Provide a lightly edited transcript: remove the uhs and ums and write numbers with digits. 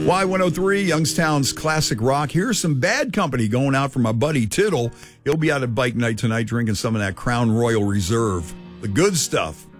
Y103, Youngstown's classic rock. Here's some Bad Company going out for my buddy Tittle. He'll be out at bike night tonight drinking some of that Crown Royal Reserve. The good stuff.